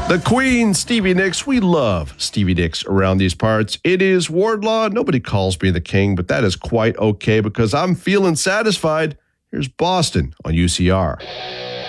The Queen, Stevie Nicks. We love Stevie Nicks around these parts. It is Wardlaw. Nobody calls me the king, but that is quite okay because I'm feeling satisfied. Here's Boston on UCR.